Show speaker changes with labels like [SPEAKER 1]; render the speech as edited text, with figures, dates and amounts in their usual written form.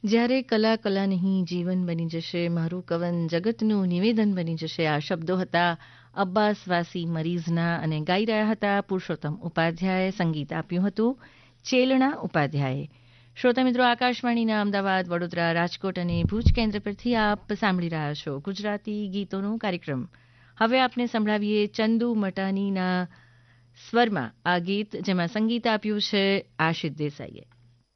[SPEAKER 1] જ્યારે કલા કલા નહીં જીવન બની જશે, મારું કવન જગતનું નિવેદન બની જશે. આ શબ્દો હતા અબ્બાસવાસી મરીઝના અને ગાઈ રહ્યા હતા પુરુષોત્તમ ઉપાધ્યાય. સંગીત આપ્યું હતું ચેલણા ઉપાધ્યાયે. શ્રોતા મિત્રો, આકાશવાણીના અમદાવાદ, વડોદરા, રાજકોટ અને ભુજ કેન્દ્ર પરથી આપ સાંભળી રહ્યા છો ગુજરાતી ગીતોનો કાર્યક્રમ. હવે આપને સંભળાવીએ ચંદુ મટાનીના સ્વરમાં આ ગીત, જેમાં સંગીત આપ્યું છે આશિત દેસાઈએ.